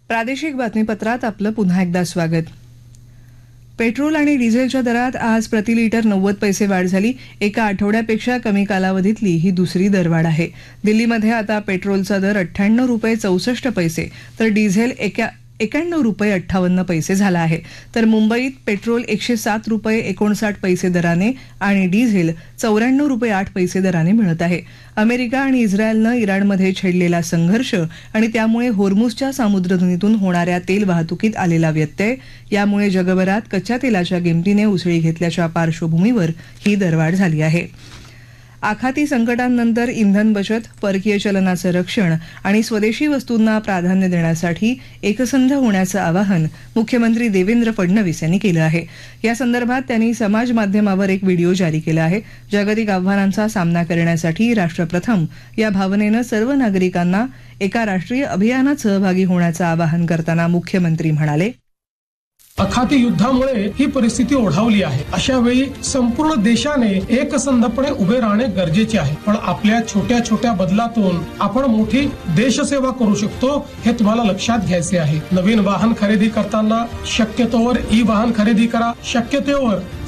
प्रादेशिक बातमीपत्रात आपलं पुन्हा एकदा स्वागत. पेट्रोल आणि डिझेलच्या दरात आज प्रति लिटर 90 पैसे वाढ झाली. एका आठवड्यापेक्षा कमी कालावधीतली ही दुसरी दरवाढ आहे. दिल्लीमध्ये आता पेट्रोलचा दर 98 रुपये 64 पैसे तर डिझेल 91 रुपये 58 पैसे झाला आहे. तर मुंबईत पेट्रोल 107 रुपये 59 पैसे दराने आणि डिझेल 94 रुपये 8 पैसे दराने मिळत आहे. अमेरिका आणि इस्रायलनं इराणमध्ये छेडलेला संघर्ष आणि त्यामुळे होर्मुझच्या सामुद्रधुनीतून होणाऱ्या तेल वाहतुकीत आलेला व्यत्यय यामुळे जगभरात कच्च्या तेलाच्या किमतीने उसळी घेतल्याच्या पार्श्वभूमीवर ही दरवाढ झाली आहे. आखाती संकटांनंतर इंधन बचत, परकीय चलनाचं रक्षण आणि स्वदेशी वस्तूंना प्राधान्य देण्यासाठी एकसंध होण्याचं आवाहन मुख्यमंत्री देवेंद्र फडणवीस यांनी केलं आहे. या संदर्भात त्यांनी समाज माध्यमावर एक व्हिडिओ जारी केला आहे. जागतिक आव्हानांचा सामना करण्यासाठी राष्ट्र प्रथम या भावनेनं सर्व नागरिकांना एका राष्ट्रीय अभियानात सहभागी होण्याचं आवाहन करताना मुख्यमंत्री म्हणाले, अखाती युद्धामुळे ही परिस्थिती ओढावली आहे. अशा वेळी संपूर्ण देशाने एकसंधपणे उभे राहणे गरजेचे आहे. पण आपल्या छोट्या छोट्या बदलातून आपण मोठी देशसेवा करू शकतो हे तुम्हाला लक्षात घ्यायचे आहे. नवीन वाहन खरेदी करताना शक्यतोवर ई वाहन खरेदी करा. शक्यतोवर